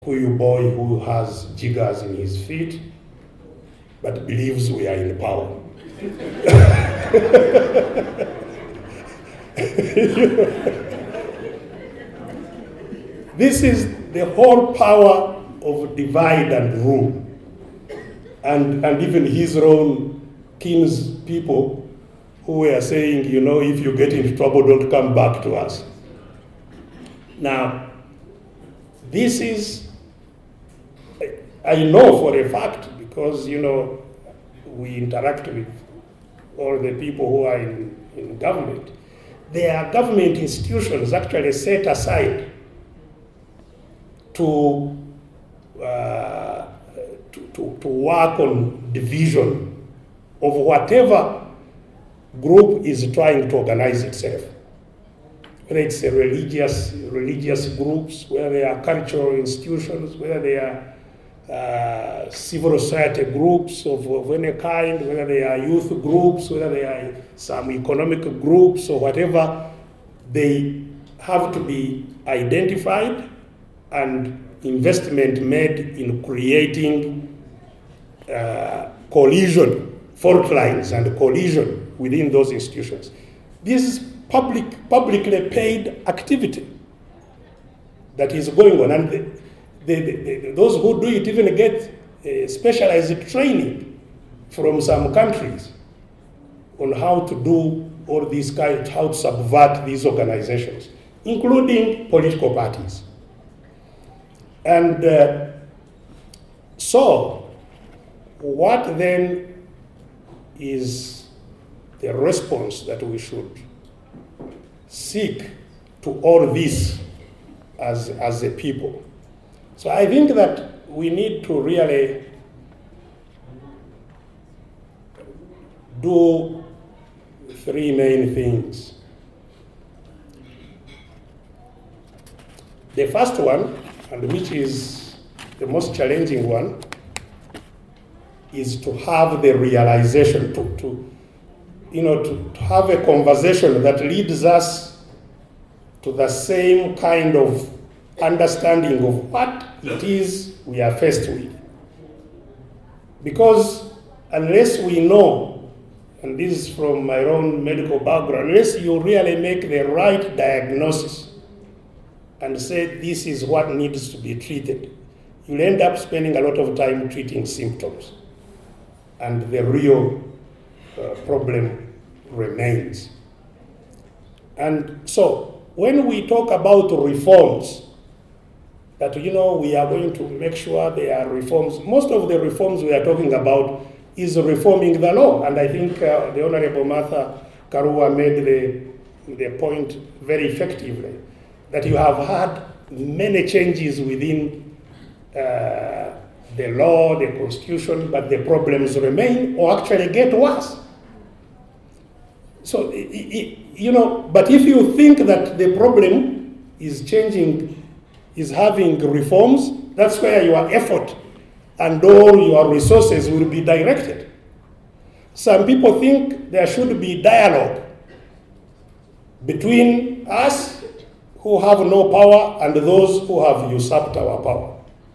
Huyu boy who has jiggers in his feet but believes we are in power. This is the whole power of divide and rule. And even his own king's people who were saying, if you get into trouble, don't come back to us. Now, this is, I know for a fact, because, we interact with all the people who are in government. There are government institutions actually set aside to work on division of whatever group is trying to organize itself. Whether it's a religious groups, whether they are cultural institutions, whether they are civil society groups of any kind, whether they are youth groups, whether they are some economic groups or whatever, they have to be identified and investment made in creating coalition, fault lines and coalition within those institutions. This is publicly paid activity that is going on, and those who do it even get specialized training from some countries on how to do all these kinds, how to subvert these organizations, including political parties. And so, what then is the response that we should seek to all this as a people? So I think that we need to really do three main things. The first one, and which is the most challenging one, is to have the realization, to have a conversation that leads us to the same kind of understanding of what it is we are faced with. Because unless we know, and this is from my own medical background, unless you really make the right diagnosis and say this is what needs to be treated, you'll end up spending a lot of time treating symptoms. And the real problem remains. And so, when we talk about reforms, that we are going to make sure there are reforms. Most of the reforms we are talking about is reforming the law, and I think the Honorable Martha Karua made the point very effectively, that you have had many changes within the law, the constitution, but the problems remain or actually get worse. So, but if you think that the problem is changing, is having reforms, that's where your effort and all your resources will be directed. Some people think there should be dialogue between us who have no power and those who have usurped our power.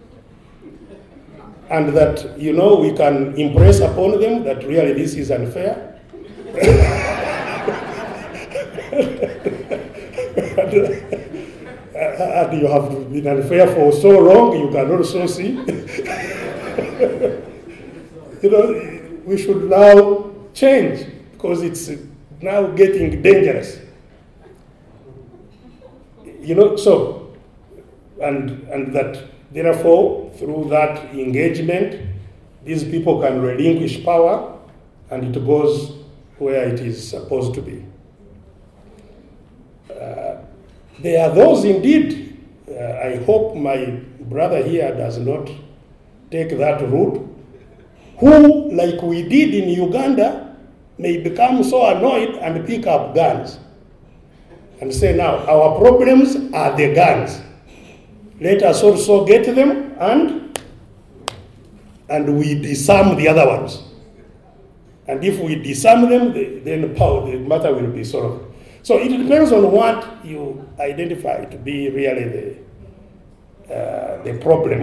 And that, we can impress upon them that really this is unfair. And you have been unfair for so long, you can also see. We should now change because it's now getting dangerous. So, and that therefore, through that engagement, these people can relinquish power and it goes where it is supposed to be. There are those indeed, I hope my brother here does not take that route, who, like we did in Uganda, may become so annoyed and pick up guns and say, now, our problems are the guns. Let us also get them and we disarm the other ones. And if we disarm them, then the matter will be solved. So it depends on what you identify to be really the problem.